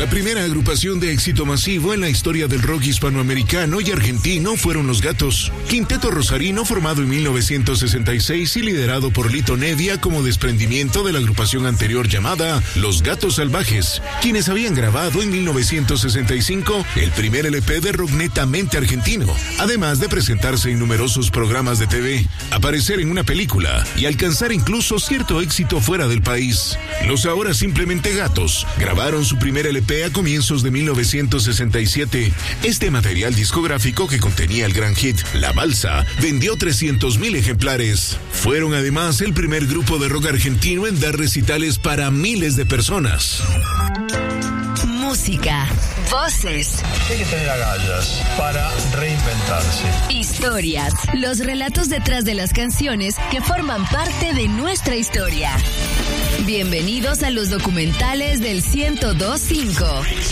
La primera agrupación de éxito masivo en la historia del rock hispanoamericano y argentino fueron Los Gatos, quinteto rosarino formado en 1966 y liderado por Lito Nevia como desprendimiento de la agrupación anterior llamada Los Gatos Salvajes, quienes habían grabado en 1965 el primer LP de rock netamente argentino, además de presentarse en numerosos programas de TV, aparecer en una película y alcanzar incluso cierto éxito fuera del país. Los ahora simplemente Gatos grabaron su primer LP a comienzos de 1967. Este material discográfico, que contenía el gran hit La Balsa, vendió 300,000 ejemplares. Fueron además el primer grupo de rock argentino en dar recitales para miles de personas. Música, voces. Hay que tener agallas para reinventarse. Historias, los relatos detrás de las canciones que forman parte de nuestra historia. Bienvenidos a los documentales del 102.5.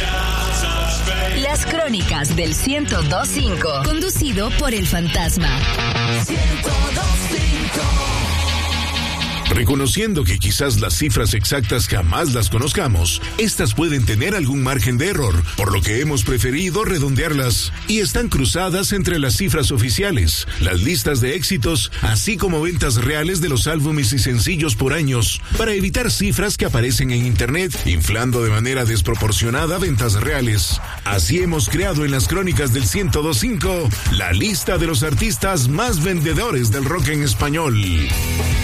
Las crónicas del 102.5, conducido por El Fantasma. 102.5. Reconociendo que quizás las cifras exactas jamás las conozcamos, estas pueden tener algún margen de error, por lo que hemos preferido redondearlas, y están cruzadas entre las cifras oficiales, las listas de éxitos, así como ventas reales de los álbumes y sencillos por años, para evitar cifras que aparecen en internet, inflando de manera desproporcionada ventas reales. Así hemos creado en las crónicas del 102.5 la lista de los artistas más vendedores del rock en español.